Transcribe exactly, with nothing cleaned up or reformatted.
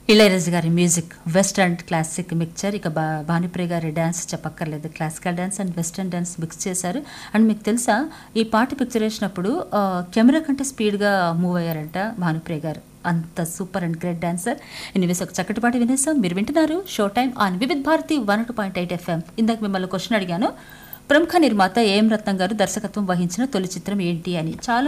ఇళయరాజా గారి music western classic mixture. ఇక బా భానుప్రియ గారి డ్యాన్స్ చెప్పక్కర్లేదు, classical dance and western dance mix చేశారు. అండ్ మీకు తెలుసా ఈ పాట పిక్చర్ వేసినప్పుడు కెమెరా కంటే స్పీడ్గా మూవ్ అయ్యారంట భానుప్రియ గారు. అంత super and great dancer. Anyways ఒక చక్కటి పాట వినేసాం. మీరు వింటున్నారు show time on Vividh Bharati one two point eight FM. ఇందాక మిమ్మల్ని క్వశ్చన్ అడిగాను, ప్రముఖ నిర్మాత ఏఎం రత్నం గారు దర్శకత్వం వహించిన తొలి చిత్రం ఏంటి అని. చాలా